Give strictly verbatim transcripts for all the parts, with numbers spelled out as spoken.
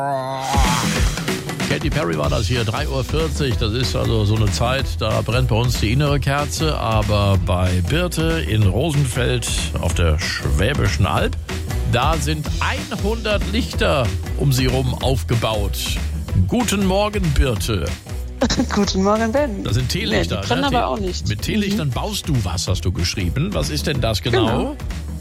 Katy Perry war das hier, drei Uhr vierzig, das ist also so eine Zeit, da brennt bei uns die innere Kerze, aber bei Birte in Rosenfeld auf der Schwäbischen Alb, da sind hundert Lichter um sie rum aufgebaut. Guten Morgen, Birte. Guten Morgen, Ben. Das sind Teelichter. Ja, die brennen ne? aber auch nicht. Mit Teelichtern mhm. baust du was, hast du geschrieben. Was ist denn das genau? genau.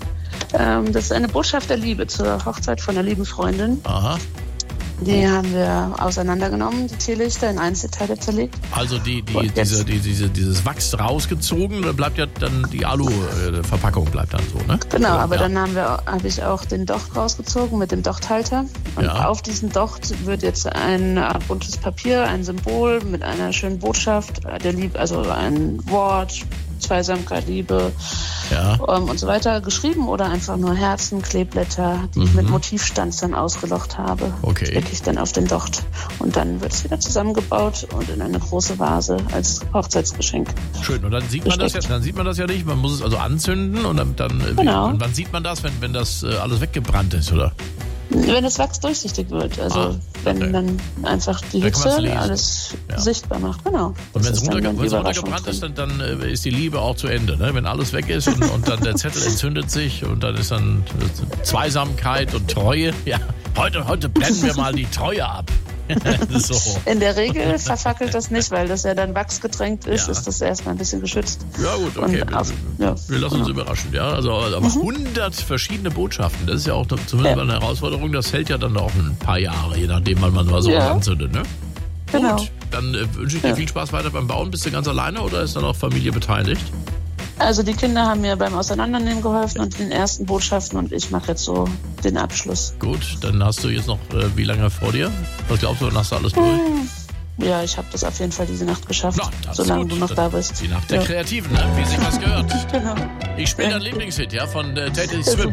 Ähm, das ist eine Botschaft der Liebe zur Hochzeit von einer lieben Freundin. Aha. Die haben wir auseinandergenommen, die Teelichter in Einzelteile zerlegt. Also die, die, diese, die, diese, dieses Wachs rausgezogen, da bleibt ja dann die Alu-Verpackung bleibt dann so, ne? Genau, Oder? aber ja. dann haben wir, habe ich auch den Docht rausgezogen mit dem Dochthalter. Und ja. auf diesem Docht wird jetzt ein buntes Papier, ein Symbol mit einer schönen Botschaft, der Liebe, also ein Wort, Zweisamkeit, Liebe ja. um, und so weiter geschrieben oder einfach nur Herzen, Kleeblätter, die mhm. ich mit Motivstanz dann ausgelocht habe. Okay. Das stecke ich dann auf den Docht. Und dann wird es wieder zusammengebaut und in eine große Vase als Hochzeitsgeschenk. Schön. Und dann sieht man das ja, dann sieht man das ja nicht. Man muss es also anzünden und dann, dann genau. und wann sieht man das, wenn, wenn das äh, alles weggebrannt ist, oder? Wenn das Wachs durchsichtig wird, also ah, wenn okay. dann einfach die Hitze alles ja. sichtbar macht, genau. Und wenn es runterge runtergebrannt ist, dann, dann äh, ist die Liebe auch zu Ende, ne? Wenn alles weg ist und, und dann der Zettel entzündet sich und dann ist dann Zweisamkeit und Treue. Ja, heute, heute brennen wir mal die Treue ab. So. In der Regel verfackelt das nicht, weil das ja dann wachsgetränkt ist, ja. ist das erstmal ein bisschen geschützt. Ja gut, okay. Wir, auf, ja, wir lassen genau. uns überraschen. Ja, also aber mhm. hundert verschiedene Botschaften, das ist ja auch zumindest ja. eine Herausforderung, das hält ja dann auch ein paar Jahre, je nachdem, wann man mal so ja. anzündet, ne? Genau. Gut, dann äh, wünsche ich dir ja. viel Spaß weiter beim Bauen. Bist du ganz alleine oder ist dann auch Familie beteiligt? Also die Kinder haben mir beim Auseinandernehmen geholfen und den ersten Botschaften und ich mache jetzt so den Abschluss. Gut, dann hast du jetzt noch äh, wie lange vor dir? Was glaubst du, dann hast du alles durch? Ja, ich habe das auf jeden Fall diese Nacht geschafft, Na, solange gut. du noch da bist. Die Nacht der ja. Kreativen, ne? Wie sich was gehört. Genau. Ich spiele deinen Lieblingshit, ja, von äh, Teddy Swim.